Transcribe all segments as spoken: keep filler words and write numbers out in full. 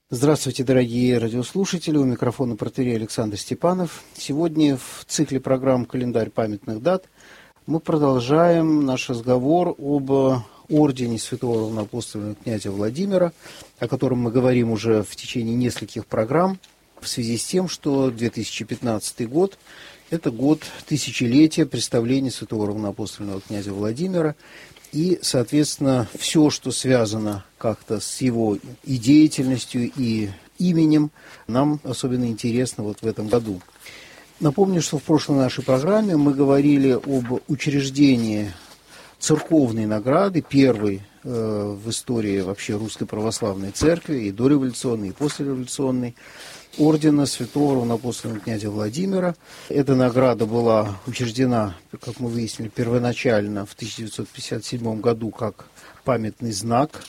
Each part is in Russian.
Здравствуйте, дорогие радиослушатели. У микрофона протоиерей Александр Степанов. Сегодня в цикле программ «Календарь памятных дат» мы продолжаем наш разговор об ордене святого равноапостольного князя Владимира, о котором мы говорим уже в течение нескольких программ, в связи с тем, что две тысячи пятнадцатый год – это год тысячелетия представления святого равноапостольного князя Владимира. И, соответственно, все, что связано как-то с его и деятельностью, и именем, нам особенно интересно вот в этом году. Напомню, что в прошлой нашей программе мы говорили об учреждении церковной награды, первой э, в истории вообще Русской Православной Церкви, и дореволюционной, и послереволюционной, ордена святого равноапостольного князя Владимира. Эта награда была учреждена, как мы выяснили, первоначально в тысяча девятьсот пятьдесят седьмом году как памятный знак.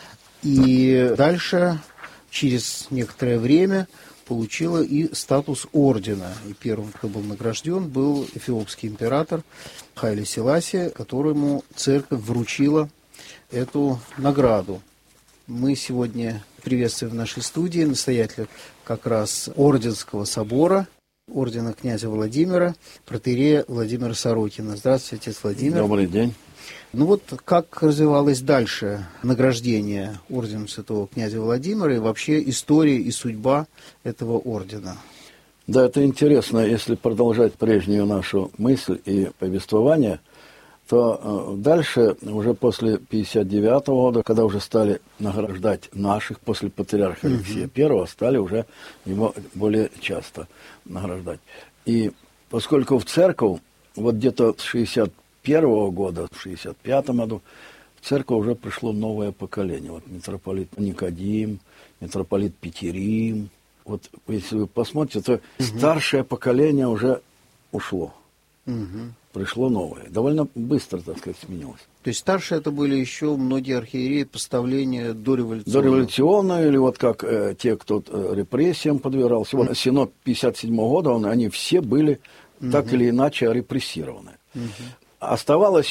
И дальше, через некоторое время, получила и статус ордена. И первым, кто был награжден, был эфиопский император Хайли Селасия, которому церковь вручила эту награду. Мы сегодня приветствуем в нашей студии настоятеля как раз Орденского собора, ордена князя Владимира, протоиерея Владимира Сорокина. Здравствуйте, отец Владимир. Добрый день. Ну вот, как развивалось дальше награждение орденом святого князя Владимира и вообще история и судьба этого ордена? Да, это интересно, если продолжать прежнюю нашу мысль и повествование, то дальше, уже после пятьдесят девятого года, когда уже стали награждать наших, после патриарха Алексея Первого, стали уже его более часто награждать. И поскольку в церковь, вот где-то с шестьдесят первого года, в шестьдесят пятом году, в церковь уже пришло новое поколение. Вот митрополит Никодим, митрополит Петерим. Вот если вы посмотрите, то угу. старшее поколение уже ушло. Угу. Пришло новое. Довольно быстро, так сказать, сменилось. То есть старше это были еще многие архиереи поставления дореволюционного? Дореволюционные, или вот как э, те, кто э, репрессиям подвергался. Вот, Синод пятьдесят седьмого года, он, они все были угу. так или иначе репрессированы. Угу. Оставалось